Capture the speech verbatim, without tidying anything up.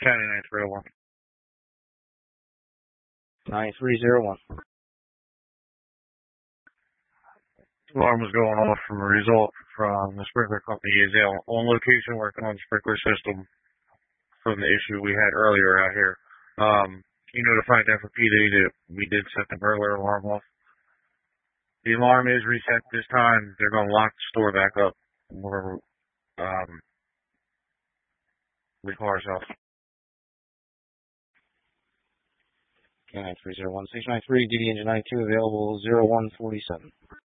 County nine three oh one. nine three zero one. Alarm was going off from a result from the sprinkler company is on location working on the sprinkler system from the issue we had earlier out here. Um, you notified F P D that we did set the burglar alarm off. The alarm is reset this time. They're going to lock the store back up. We're, um, we call ourselves. nine three zero one. six nine three, D D Engine ninety-two, available zero one forty-seven.